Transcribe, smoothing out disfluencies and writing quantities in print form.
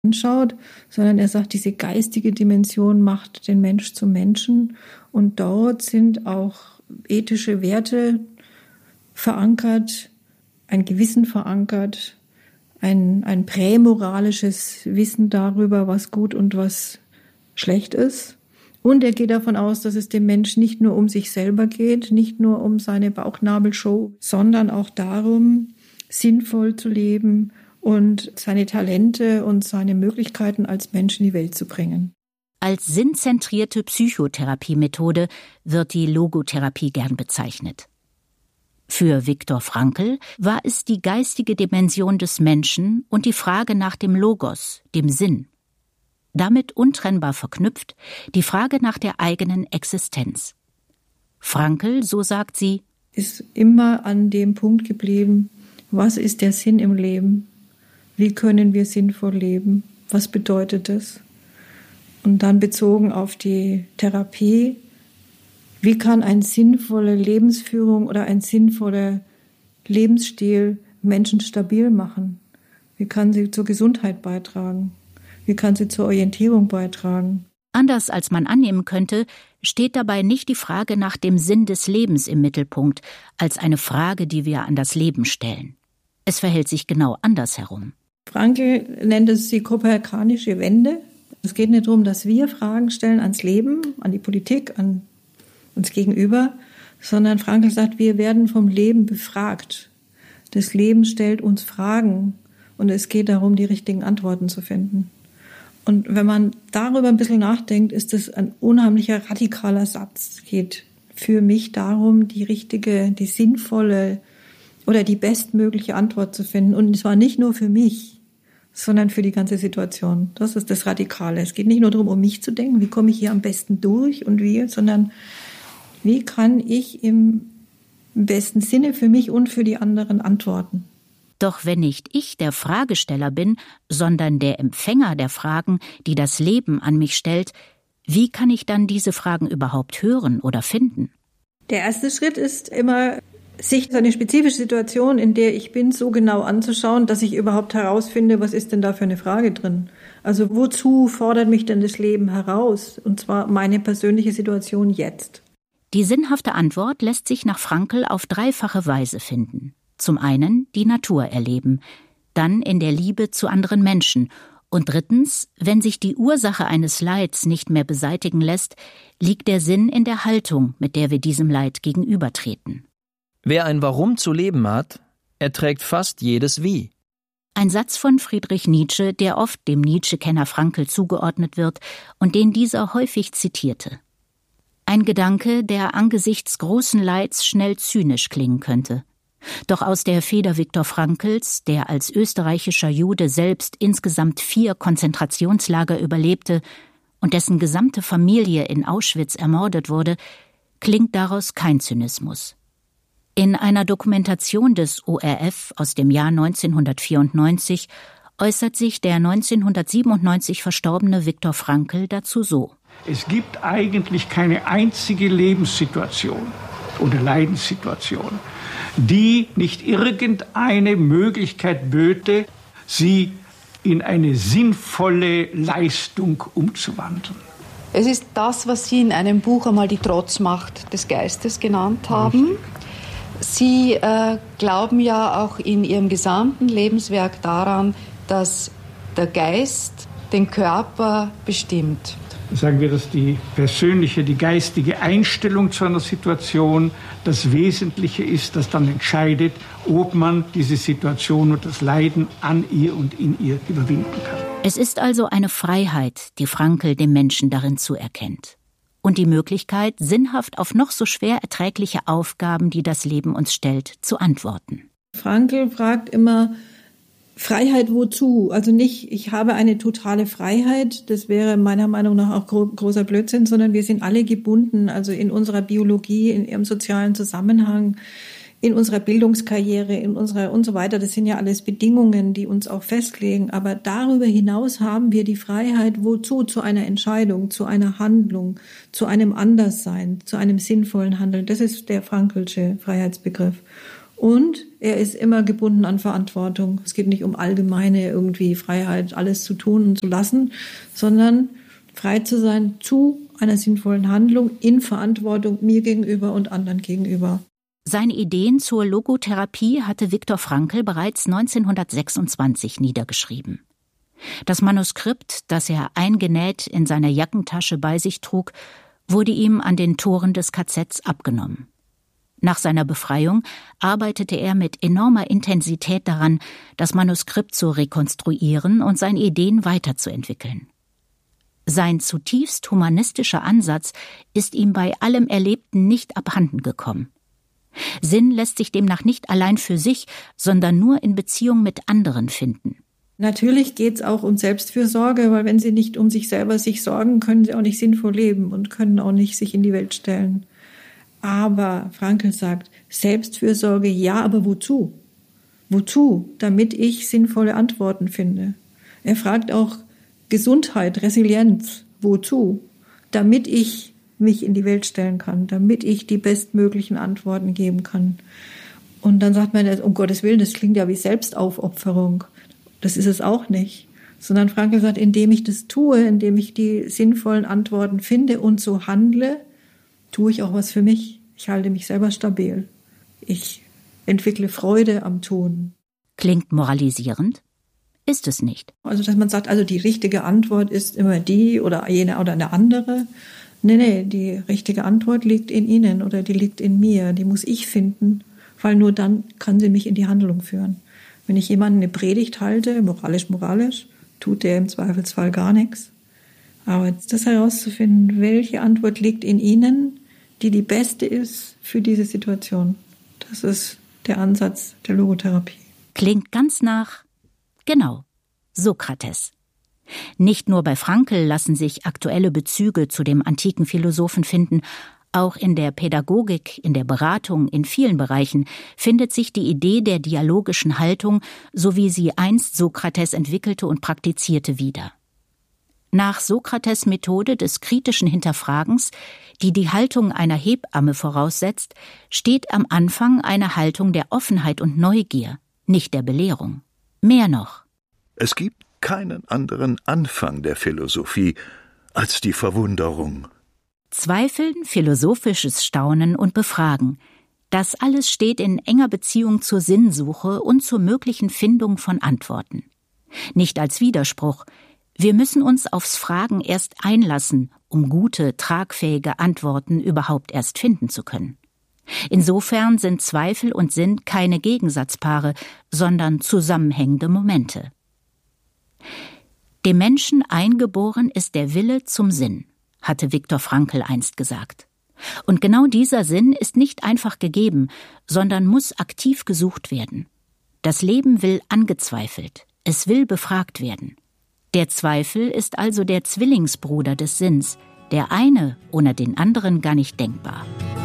anschaut, sondern er sagt, diese geistige Dimension macht den Mensch zum Menschen und dort sind auch ethische Werte verankert, ein Gewissen verankert, ein prämoralisches Wissen darüber, was gut und was schlecht ist. Und er geht davon aus, dass es dem Menschen nicht nur um sich selber geht, nicht nur um seine Bauchnabelshow, sondern auch darum, sinnvoll zu leben und seine Talente und seine Möglichkeiten als Mensch in die Welt zu bringen. Als sinnzentrierte Psychotherapiemethode wird die Logotherapie gern bezeichnet. Für Viktor Frankl war es die geistige Dimension des Menschen und die Frage nach dem Logos, dem Sinn. Damit untrennbar verknüpft die Frage nach der eigenen Existenz. Frankl, so sagt sie, ist immer an dem Punkt geblieben, was ist der Sinn im Leben? Wie können wir sinnvoll leben? Was bedeutet das? Und dann bezogen auf die Therapie, wie kann eine sinnvolle Lebensführung oder ein sinnvoller Lebensstil Menschen stabil machen? Wie kann sie zur Gesundheit beitragen? Wie kann sie zur Orientierung beitragen? Anders als man annehmen könnte, steht dabei nicht die Frage nach dem Sinn des Lebens im Mittelpunkt, als eine Frage, die wir an das Leben stellen. Es verhält sich genau andersherum. Frankl nennt es die kopernikanische Wende. Es geht nicht darum, dass wir Fragen stellen ans Leben, an die Politik, an uns gegenüber, sondern Frankl sagt, wir werden vom Leben befragt. Das Leben stellt uns Fragen und es geht darum, die richtigen Antworten zu finden. Und wenn man darüber ein bisschen nachdenkt, ist das ein unheimlicher radikaler Satz. Es geht für mich darum, die richtige, die sinnvolle oder die bestmögliche Antwort zu finden. Und zwar nicht nur für mich, sondern für die ganze Situation. Das ist das Radikale. Es geht nicht nur darum, um mich zu denken, wie komme ich hier am besten durch und wie, sondern wie kann ich im besten Sinne für mich und für die anderen antworten. Doch wenn nicht ich der Fragesteller bin, sondern der Empfänger der Fragen, die das Leben an mich stellt, wie kann ich dann diese Fragen überhaupt hören oder finden? Der erste Schritt ist immer, sich eine spezifische Situation, in der ich bin, so genau anzuschauen, dass ich überhaupt herausfinde, was ist denn da für eine Frage drin? Also wozu fordert mich denn das Leben heraus? Und zwar meine persönliche Situation jetzt. Die sinnhafte Antwort lässt sich nach Frankl auf dreifache Weise finden. Zum einen die Natur erleben, dann in der Liebe zu anderen Menschen und drittens, wenn sich die Ursache eines Leids nicht mehr beseitigen lässt, liegt der Sinn in der Haltung, mit der wir diesem Leid gegenübertreten. Wer ein Warum zu leben hat, erträgt fast jedes Wie. Ein Satz von Friedrich Nietzsche, der oft dem Nietzsche-Kenner Frankl zugeordnet wird und den dieser häufig zitierte. Ein Gedanke, der angesichts großen Leids schnell zynisch klingen könnte. Doch aus der Feder Viktor Frankls, der als österreichischer Jude selbst insgesamt 4 Konzentrationslager überlebte und dessen gesamte Familie in Auschwitz ermordet wurde, klingt daraus kein Zynismus. In einer Dokumentation des ORF aus dem Jahr 1994 äußert sich der 1997 verstorbene Viktor Frankl dazu so: Es gibt eigentlich keine einzige Lebenssituation oder Leidenssituation, die nicht irgendeine Möglichkeit böte, sie in eine sinnvolle Leistung umzuwandeln. Es ist das, was Sie in einem Buch einmal die Trotzmacht des Geistes genannt haben. Sie glauben ja auch in Ihrem gesamten Lebenswerk daran, dass der Geist den Körper bestimmt. Sagen wir, dass die persönliche, die geistige Einstellung zu einer Situation das Wesentliche ist, das dann entscheidet, ob man diese Situation und das Leiden an ihr und in ihr überwinden kann. Es ist also eine Freiheit, die Frankl dem Menschen darin zuerkennt. Und die Möglichkeit, sinnhaft auf noch so schwer erträgliche Aufgaben, die das Leben uns stellt, zu antworten. Frankl fragt immer, Freiheit wozu? Also nicht, ich habe eine totale Freiheit, das wäre meiner Meinung nach auch großer Blödsinn, sondern wir sind alle gebunden, also in unserer Biologie, in ihrem sozialen Zusammenhang, in unserer Bildungskarriere, in unserer und so weiter. Das sind ja alles Bedingungen, die uns auch festlegen. Aber darüber hinaus haben wir die Freiheit, wozu? Zu einer Entscheidung, zu einer Handlung, zu einem Anderssein, zu einem sinnvollen Handeln. Das ist der Franklsche Freiheitsbegriff. Und er ist immer gebunden an Verantwortung. Es geht nicht um allgemeine irgendwie Freiheit, alles zu tun und zu lassen, sondern frei zu sein zu einer sinnvollen Handlung in Verantwortung mir gegenüber und anderen gegenüber. Seine Ideen zur Logotherapie hatte Viktor Frankl bereits 1926 niedergeschrieben. Das Manuskript, das er eingenäht in seiner Jackentasche bei sich trug, wurde ihm an den Toren des KZs abgenommen. Nach seiner Befreiung arbeitete er mit enormer Intensität daran, das Manuskript zu rekonstruieren und seine Ideen weiterzuentwickeln. Sein zutiefst humanistischer Ansatz ist ihm bei allem Erlebten nicht abhanden gekommen. Sinn lässt sich demnach nicht allein für sich, sondern nur in Beziehung mit anderen finden. Natürlich geht es auch um Selbstfürsorge, weil wenn Sie nicht um sich selber sich sorgen, können Sie auch nicht sinnvoll leben und können auch nicht sich in die Welt stellen. Aber Frankl sagt, Selbstfürsorge ja, aber wozu? Wozu? Damit ich sinnvolle Antworten finde. Er fragt auch Gesundheit, Resilienz, wozu? Damit ich mich in die Welt stellen kann, damit ich die bestmöglichen Antworten geben kann. Und dann sagt man, um Gottes Willen, das klingt ja wie Selbstaufopferung. Das ist es auch nicht. Sondern Frankl sagt, indem ich das tue, indem ich die sinnvollen Antworten finde und so handle, tue ich auch was für mich. Ich halte mich selber stabil. Ich entwickle Freude am Tun. Klingt moralisierend? Ist es nicht. Also, dass man sagt, also die richtige Antwort ist immer die oder jene oder eine andere. Nee, die richtige Antwort liegt in Ihnen oder die liegt in mir. Die muss ich finden, weil nur dann kann sie mich in die Handlung führen. Wenn ich jemanden eine Predigt halte, moralisch, tut der im Zweifelsfall gar nichts. Aber das herauszufinden, welche Antwort liegt in Ihnen, die beste ist für diese Situation. Das ist der Ansatz der Logotherapie. Klingt ganz nach, genau, Sokrates. Nicht nur bei Frankl lassen sich aktuelle Bezüge zu dem antiken Philosophen finden, auch in der Pädagogik, in der Beratung, in vielen Bereichen findet sich die Idee der dialogischen Haltung, so wie sie einst Sokrates entwickelte und praktizierte, wieder. Nach Sokrates' Methode des kritischen Hinterfragens, die die Haltung einer Hebamme voraussetzt, steht am Anfang eine Haltung der Offenheit und Neugier, nicht der Belehrung. Mehr noch. Es gibt keinen anderen Anfang der Philosophie als die Verwunderung. Zweifeln, philosophisches Staunen und Befragen, das alles steht in enger Beziehung zur Sinnsuche und zur möglichen Findung von Antworten. Nicht als Widerspruch. Wir müssen uns aufs Fragen erst einlassen, um gute, tragfähige Antworten überhaupt erst finden zu können. Insofern sind Zweifel und Sinn keine Gegensatzpaare, sondern zusammenhängende Momente. Dem Menschen eingeboren ist der Wille zum Sinn, hatte Viktor Frankl einst gesagt. Und genau dieser Sinn ist nicht einfach gegeben, sondern muss aktiv gesucht werden. Das Leben will angezweifelt, es will befragt werden. Der Zweifel ist also der Zwillingsbruder des Sinns, der eine ohne den anderen gar nicht denkbar.